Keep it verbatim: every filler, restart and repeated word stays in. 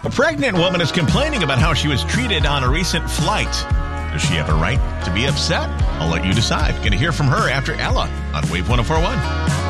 A pregnant woman is complaining about how she was treated on a recent flight. Does she have a right to be upset? I'll let you decide. Going to hear from her after Ella on Wave one oh four point one.